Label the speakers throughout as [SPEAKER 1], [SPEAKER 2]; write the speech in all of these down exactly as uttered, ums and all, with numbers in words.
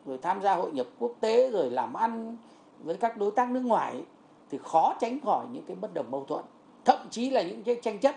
[SPEAKER 1] rồi tham gia hội nhập quốc tế, rồi làm ăn với các đối tác nước ngoài ấy, thì khó tránh khỏi những cái bất đồng mâu thuẫn, thậm chí là những cái tranh chấp,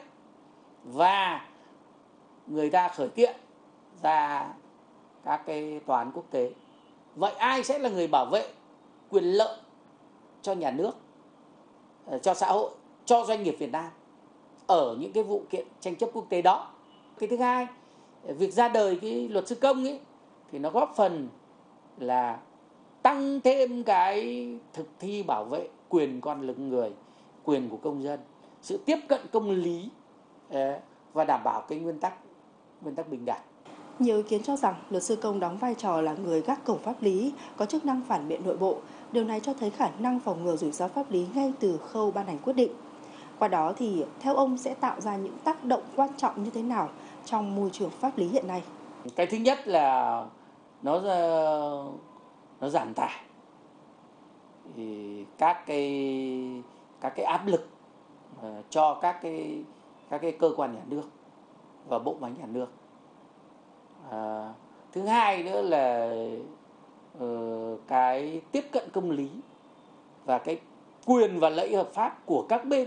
[SPEAKER 1] và người ta khởi kiện ra các cái tòa án quốc tế. Vậy ai sẽ là người bảo vệ quyền lợi cho nhà nước, cho xã hội, cho doanh nghiệp Việt Nam ở những cái vụ kiện tranh chấp quốc tế đó? Cái thứ hai, việc ra đời cái luật sư công ấy thì nó góp phần là tăng thêm cái thực thi bảo vệ quyền con lực người, quyền của công dân, sự tiếp cận công lý và đảm bảo cái nguyên tắc nguyên tắc bình đẳng.
[SPEAKER 2] Nhiều ý kiến cho rằng luật sư công đóng vai trò là người gác cổng pháp lý, có chức năng phản biện nội bộ. Điều này cho thấy khả năng phòng ngừa rủi ro pháp lý ngay từ khâu ban hành quyết định. Qua đó thì theo ông sẽ tạo ra những tác động quan trọng như thế nào trong môi trường pháp lý hiện nay?
[SPEAKER 1] Cái thứ nhất là nó nó giảm tải thì các cái các cái áp lực cho các cái các cái cơ quan nhà nước và bộ máy nhà nước. À, thứ hai nữa là uh, cái tiếp cận công lý và cái quyền và lợi ích hợp pháp của các bên,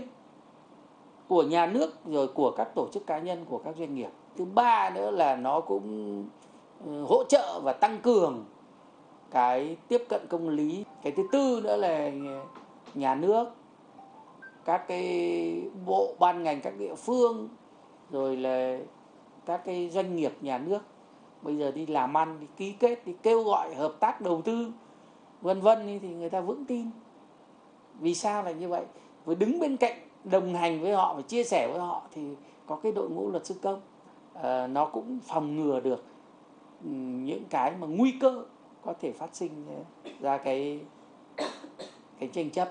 [SPEAKER 1] của nhà nước rồi của các tổ chức cá nhân, của các doanh nghiệp. Thứ ba nữa là nó cũng uh, hỗ trợ và tăng cường cái tiếp cận công lý. Cái thứ tư nữa là nhà nước, các cái bộ ban ngành, các địa phương, rồi là các cái doanh nghiệp nhà nước bây giờ đi làm ăn, đi ký kết, đi kêu gọi hợp tác đầu tư vân vân thì người ta vững tin. Vì sao là như vậy? Với đứng bên cạnh, đồng hành với họ và chia sẻ với họ thì có cái đội ngũ luật sư công, à, nó cũng phòng ngừa được những cái mà nguy cơ có thể phát sinh ra cái cái tranh chấp,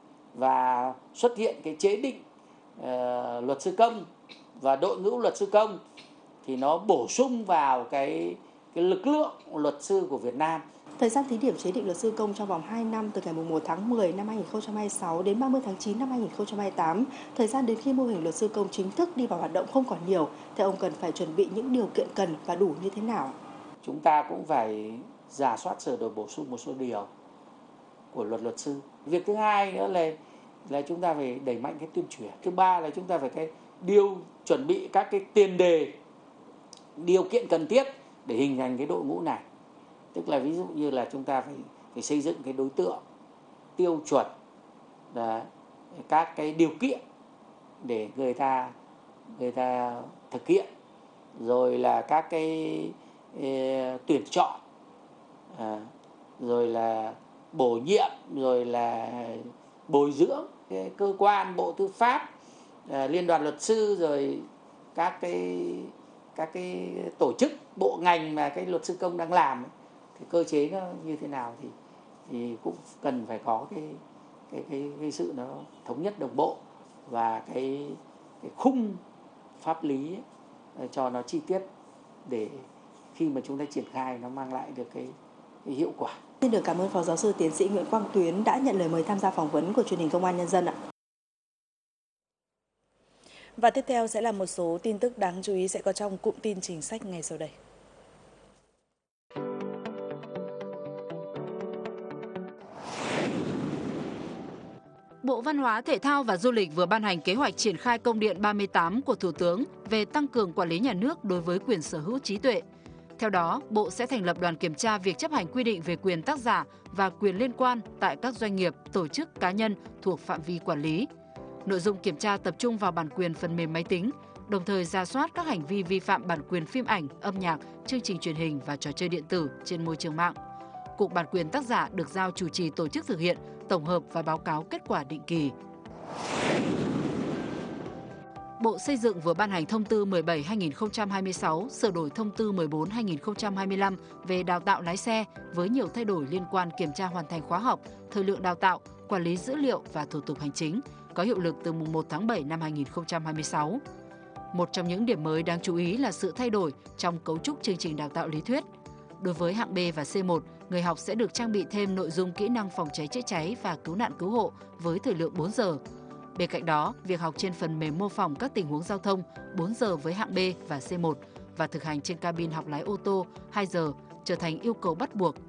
[SPEAKER 1] và xuất hiện cái chế định uh, luật sư công và đội ngũ luật sư công thì nó bổ sung vào cái cái lực lượng luật sư của Việt Nam.
[SPEAKER 2] Thời gian thí điểm chế định luật sư công trong vòng hai năm, từ ngày mùng một tháng mười năm hai nghìn không trăm hai mươi sáu đến ba mươi tháng chín năm hai nghìn không trăm hai mươi tám, thời gian đến khi mô hình luật sư công chính thức đi vào hoạt động không còn nhiều. Theo ông cần phải chuẩn bị những điều kiện cần và đủ như thế nào?
[SPEAKER 1] Chúng ta cũng phải rà soát, sửa đổi, bổ sung một số điều của luật luật sư. Việc thứ hai nữa là là chúng ta phải đẩy mạnh cái tuyên truyền. Thứ ba là chúng ta phải cái điều chuẩn bị các cái tiền đề, điều kiện cần thiết để hình thành cái đội ngũ này. Tức là ví dụ như là chúng ta phải phải xây dựng cái đối tượng, tiêu chuẩn, là các cái điều kiện để người ta người ta thực hiện, rồi là các cái e, tuyển chọn, à, rồi là bổ nhiệm, rồi là bồi dưỡng cái cơ quan Bộ Tư pháp, à, Liên đoàn luật sư, rồi các cái các cái tổ chức bộ ngành mà cái luật sư công đang làm, thì cơ chế nó như thế nào thì thì cũng cần phải có cái cái cái, cái sự nó thống nhất đồng bộ, và cái cái khung pháp lý ấy, cho nó chi tiết để khi mà chúng ta triển khai nó mang lại được cái, cái hiệu quả.
[SPEAKER 2] Xin được cảm ơn Phó Giáo sư Tiến sĩ Nguyễn Quang Tuyến đã nhận lời mời tham gia phỏng vấn của Truyền hình Công an Nhân dân ạ. Và tiếp theo sẽ là một số tin tức đáng chú ý sẽ có trong cụm tin chính sách ngay sau đây.
[SPEAKER 3] Bộ Văn hóa, Thể thao và Du lịch vừa ban hành kế hoạch triển khai công điện ba mươi tám của Thủ tướng về tăng cường quản lý nhà nước đối với quyền sở hữu trí tuệ. Theo đó, Bộ sẽ thành lập đoàn kiểm tra việc chấp hành quy định về quyền tác giả và quyền liên quan tại các doanh nghiệp, tổ chức, cá nhân thuộc phạm vi quản lý. Nội dung kiểm tra tập trung vào bản quyền phần mềm máy tính, đồng thời rà soát các hành vi vi phạm bản quyền phim ảnh, âm nhạc, chương trình truyền hình và trò chơi điện tử trên môi trường mạng. Cục Bản quyền tác giả được giao chủ trì tổ chức thực hiện, tổng hợp và báo cáo kết quả định kỳ. Bộ Xây dựng vừa ban hành thông tư mười bảy trên hai nghìn không trăm hai mươi sáu, sửa đổi thông tư mười bốn trên hai nghìn không trăm hai mươi lăm về đào tạo lái xe với nhiều thay đổi liên quan kiểm tra hoàn thành khóa học, thời lượng đào tạo, quản lý dữ liệu và thủ tục hành chính, có hiệu lực từ mùng một tháng bảy năm hai nghìn không trăm hai mươi sáu. Một trong những điểm mới đáng chú ý là sự thay đổi trong cấu trúc chương trình đào tạo lý thuyết. Đối với hạng B và C một, người học sẽ được trang bị thêm nội dung kỹ năng phòng cháy chữa cháy và cứu nạn cứu hộ với thời lượng bốn giờ. Bên cạnh đó, việc học trên phần mềm mô phỏng các tình huống giao thông bốn giờ với hạng B và C một và thực hành trên cabin học lái ô tô hai giờ trở thành yêu cầu bắt buộc